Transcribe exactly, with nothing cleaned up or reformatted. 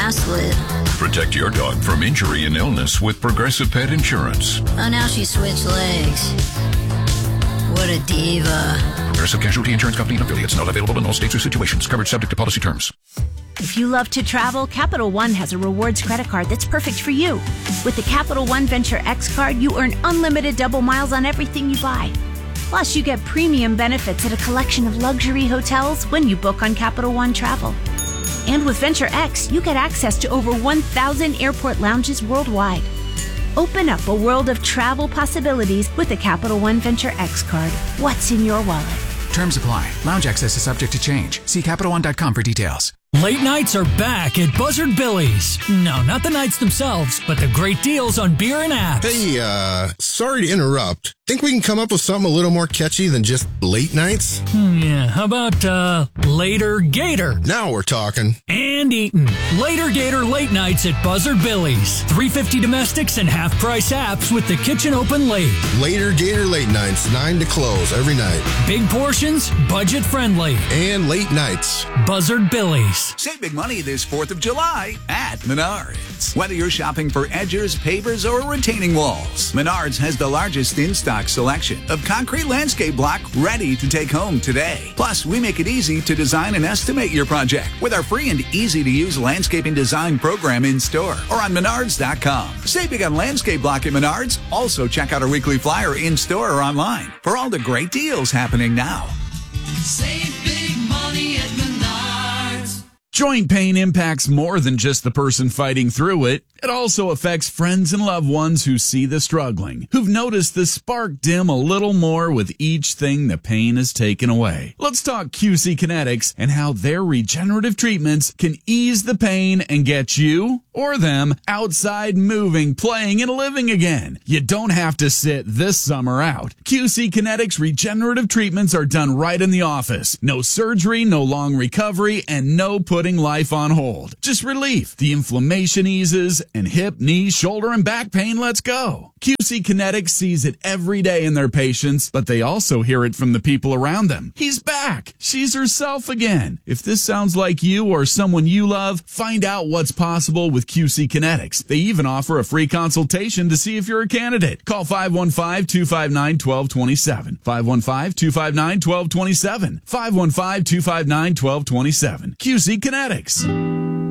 mask lid. Protect your dog from injury and illness with Progressive Pet Insurance. Oh, now she switched legs. What a diva. Progressive Casualty Insurance Company and affiliates. Not available in all states or situations. Coverage subject to policy terms. If you love to travel, Capital One has a rewards credit card that's perfect for you. With the Capital One Venture X card, you earn unlimited double miles on everything you buy. Plus, you get premium benefits at a collection of luxury hotels when you book on Capital One Travel. And with Venture X, you get access to over one thousand airport lounges worldwide. Open up a world of travel possibilities with the Capital One Venture X card. What's in your wallet? Terms apply. Lounge access is subject to change. See Capital One dot com for details. Late nights are back at Buzzard Billy's. No, not the nights themselves, but the great deals on beer and apps. Hey, uh, sorry to interrupt. Think we can come up with something a little more catchy than just late nights? Hmm, yeah, how about, uh, Later Gator? Now we're talking. And eating. Later Gator late nights at Buzzard Billy's. three fifty domestics and half-price apps with the kitchen open late. Later Gator late nights, nine to close every night. Big portions, budget-friendly. And late nights. Buzzard Billy's. Save big money this fourth of July at Menards. Whether you're shopping for edges, pavers, or retaining walls, Menards has the largest in-stock selection of concrete landscape block ready to take home today. Plus, we make it easy to design and estimate your project with our free and easy-to-use landscaping design program in-store or on Menards dot com. Save big on landscape block at Menards. Also, check out our weekly flyer in-store or online for all the great deals happening now. Save big money at Menards. Joint pain impacts more than just the person fighting through it. It also affects friends and loved ones who see the struggling, who've noticed the spark dim a little more with each thing the pain has taken away. Let's talk Q C Kinetics and how their regenerative treatments can ease the pain and get you or them outside moving, playing, and living again. You don't have to sit this summer out. Q C Kinetics regenerative treatments are done right in the office. No surgery, no long recovery, and no putting life on hold. Just relief. The inflammation eases, and hip, knee, shoulder, and back pain lets go. Q C Kinetics sees it every day in their patients, but they also hear it from the people around them. He's back. She's herself again. If this sounds like you or someone you love, find out what's possible with Q C Kinetics. They even offer a free consultation to see if you're a candidate. Call five one five, two five nine, one two two seven. five one five, two five nine, one two two seven. five one five, two five nine, one two two seven. Q C Kinetics.